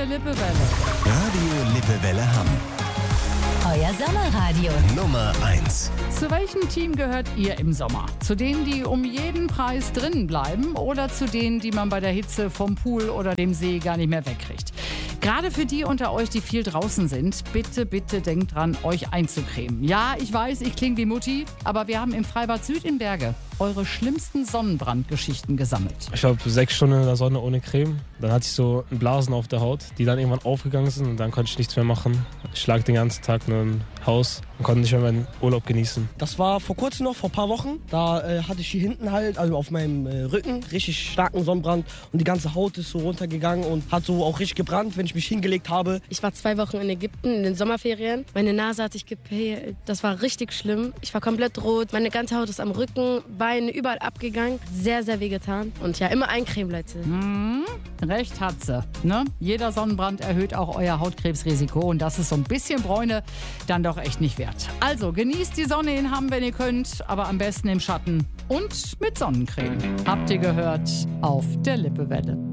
der Lippewelle. Radio Lippewelle Hamm. Euer Sommerradio. Nummer 1. Zu welchem Team gehört ihr im Sommer? Zu denen, die um jeden Preis drinnen bleiben oder zu denen, die man bei der Hitze vom Pool oder dem See gar nicht mehr wegkriegt? Gerade für die unter euch, die viel draußen sind, bitte, bitte denkt dran, euch einzucremen. Ja, ich weiß, ich klinge wie Mutti, aber wir haben im Freibad Süd in Berge eure schlimmsten Sonnenbrandgeschichten gesammelt. Ich habe 6 Stunden in der Sonne ohne Creme. Dann hatte ich so Blasen auf der Haut, die dann irgendwann aufgegangen sind und dann konnte ich nichts mehr machen. Ich lag den ganzen Tag nur im Haus und konnte nicht mehr meinen Urlaub genießen. Das war vor kurzem noch, vor ein paar Wochen. Da hatte ich hier hinten halt, also auf meinem Rücken, richtig starken Sonnenbrand und die ganze Haut ist so runtergegangen und hat so auch richtig gebrannt, wenn ich mich hingelegt habe. Ich war 2 Wochen in Ägypten in den Sommerferien. Meine Nase hat sich gepält. Das war richtig schlimm. Ich war komplett rot. Meine ganze Haut ist am Rücken, Beine, überall abgegangen. Sehr, sehr wehgetan. Und ja, immer Eincreme, Leute. Recht hat sie. Ne? Jeder Sonnenbrand erhöht auch euer Hautkrebsrisiko und das ist so ein bisschen Bräune dann doch echt nicht wert. Also genießt die Sonne in Hamm, wenn ihr könnt, aber am besten im Schatten und mit Sonnencreme. Habt ihr gehört auf der Lippewelle.